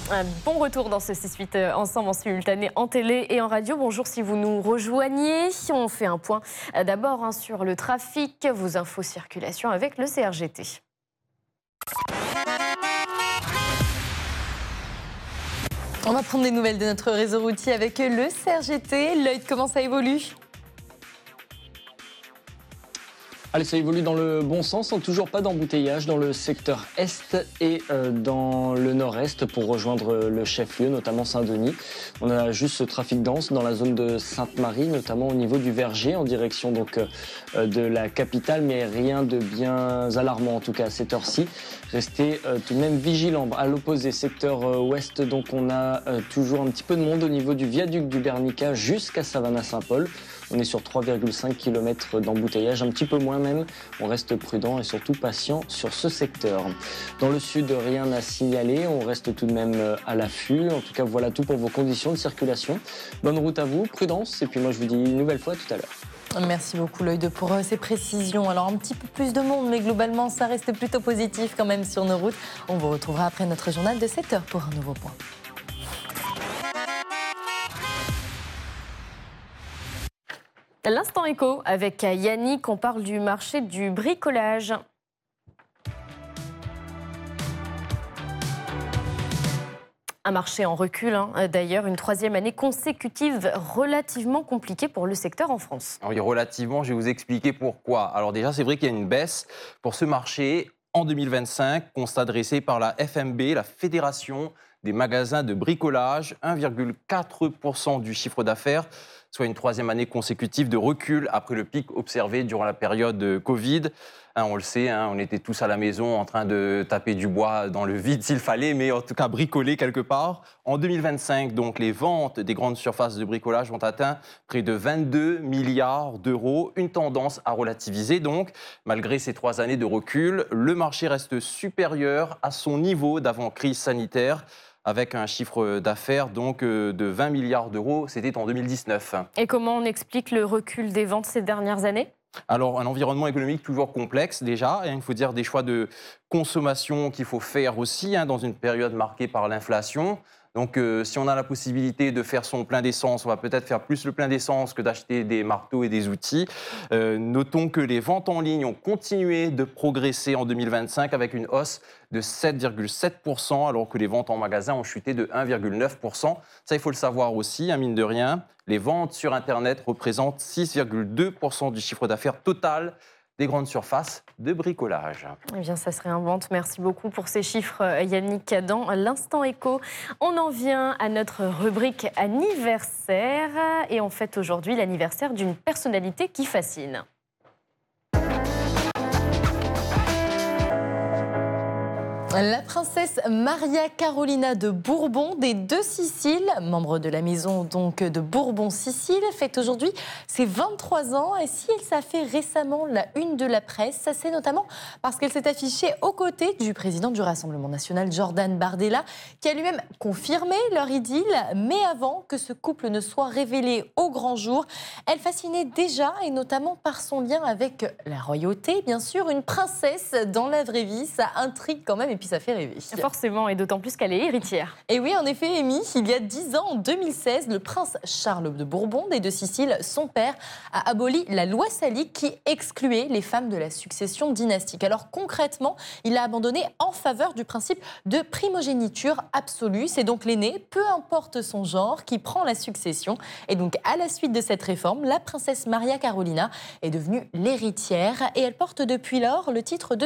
Un bon retour dans ce 6-8 ensemble en simultané en télé et en radio. Bonjour si vous nous rejoignez. On fait un point d'abord sur le trafic, vos infos circulation avec le CRGT. On va prendre des nouvelles de notre réseau routier avec le CRGT. Lloyd, comment ça évolue ? Allez, ça évolue dans le bon sens, toujours pas d'embouteillage dans le secteur est et dans le nord-est pour rejoindre le chef-lieu, notamment Saint-Denis. On a juste ce trafic dense dans la zone de Sainte-Marie, notamment au niveau du Verger, en direction donc de la capitale, mais rien de bien alarmant en tout cas à cette heure-ci. Restez tout de même vigilants. À l'opposé, secteur ouest, donc on a toujours un petit peu de monde au niveau du viaduc du Bernica jusqu'à Savannah-Saint-Paul. On est sur 3,5 km d'embouteillage, un petit peu moins même. On reste prudent et surtout patient sur ce secteur. Dans le sud, rien à signaler. On reste tout de même à l'affût. En tout cas, voilà tout pour vos conditions de circulation. Bonne route à vous, prudence. Et puis moi, je vous dis une nouvelle fois à tout à l'heure. Merci beaucoup Lloyd pour ces précisions. Alors un petit peu plus de monde, mais globalement, ça reste plutôt positif quand même sur nos routes. On vous retrouvera après notre journal de 7h pour un nouveau point. L'instant éco avec Yannick, on parle du marché du bricolage. Un marché en recul, d'ailleurs, une troisième année consécutive relativement compliquée pour le secteur en France. Oui, relativement, je vais vous expliquer pourquoi. Alors déjà, c'est vrai qu'il y a une baisse pour ce marché en 2025, constat dressé par la FMB, la Fédération des magasins de bricolage, 1,4% du chiffre d'affaires, soit une troisième année consécutive de recul après le pic observé durant la période de Covid. On le sait, on était tous à la maison en train de taper du bois dans le vide s'il fallait, mais en tout cas bricoler quelque part. En 2025, donc, les ventes des grandes surfaces de bricolage ont atteint près de 22 milliards d'euros. Une tendance à relativiser donc. Malgré ces 3 années de recul, le marché reste supérieur à son niveau d'avant-crise sanitaire, avec un chiffre d'affaires donc de 20 milliards d'euros. C'était en 2019. Et comment on explique le recul des ventes ces dernières années ? Alors, un environnement économique toujours complexe déjà. Il faut dire des choix de consommation qu'il faut faire aussi dans une période marquée par l'inflation. Donc, si on a la possibilité de faire son plein d'essence, on va peut-être faire plus le plein d'essence que d'acheter des marteaux et des outils. Notons que les ventes en ligne ont continué de progresser en 2025 avec une hausse de 7,7%, alors que les ventes en magasin ont chuté de 1,9%. Ça, il faut le savoir aussi, mine de rien. Les ventes sur Internet représentent 6,2% du chiffre d'affaires total des grandes surfaces de bricolage. Eh bien, ça se réinvente. Merci beaucoup pour ces chiffres, Yannick. Dans l'instant éco, on en vient à notre rubrique anniversaire. Et on fête aujourd'hui l'anniversaire d'une personnalité qui fascine. La princesse Maria Carolina de Bourbon des Deux Siciles, membre de la maison donc de Bourbon-Sicile, fête aujourd'hui ses 23 ans. Et si elle s'est fait récemment la une de la presse, ça c'est notamment parce qu'elle s'est affichée aux côtés du président du Rassemblement national, Jordan Bardella, qui a lui-même confirmé leur idylle. Mais avant que ce couple ne soit révélé au grand jour, elle fascinait déjà, et notamment par son lien avec la royauté, bien sûr. Une princesse dans la vraie vie, ça intrigue quand même. Et puis ça fait rêver. Forcément, et d'autant plus qu'elle est héritière. Et oui, en effet, Amy, il y a 10 ans, en 2016, le prince Charles de Bourbon des Deux Siciles, son père, a aboli la loi salique qui excluait les femmes de la succession dynastique. Alors concrètement, il a abandonné en faveur du principe de primogéniture absolue. C'est donc l'aîné, peu importe son genre, qui prend la succession. Et donc, à la suite de cette réforme, la princesse Maria Carolina est devenue l'héritière et elle porte depuis lors le titre de